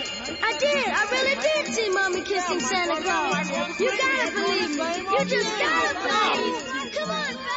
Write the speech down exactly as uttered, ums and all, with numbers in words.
I did. I really did see Mommy kissing Santa Claus. You gotta believe me. You just gotta believe. Come on,